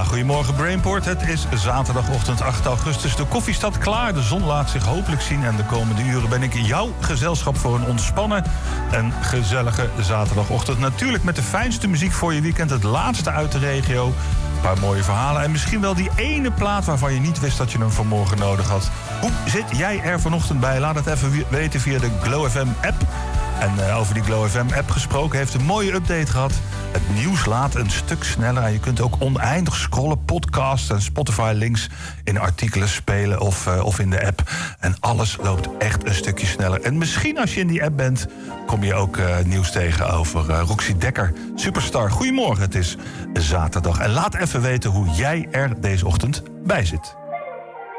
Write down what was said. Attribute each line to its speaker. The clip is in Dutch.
Speaker 1: Goedemorgen Brainport. Het is zaterdagochtend 8 augustus. De koffie staat klaar, de zon laat zich hopelijk zien. En de komende uren ben ik in jouw gezelschap voor een ontspannen en gezellige zaterdagochtend. Natuurlijk met de fijnste muziek voor je weekend. Het laatste uit de regio. Een paar mooie verhalen en misschien wel die ene plaat waarvan je niet wist dat je hem vanmorgen nodig had. Hoe zit jij er vanochtend bij? Laat het even weten via de Glow FM app. En over die Glow FM app gesproken, heeft een mooie update gehad. Het nieuws laat een stuk sneller en je kunt ook oneindig scrollen, podcasts en Spotify-links in artikelen spelen of in de app. En alles loopt echt een stukje sneller. En misschien als je in die app bent, kom je ook nieuws tegen over Roxy Dekker, Superstar. Goedemorgen, het is zaterdag. En laat even weten hoe jij er deze ochtend bij zit.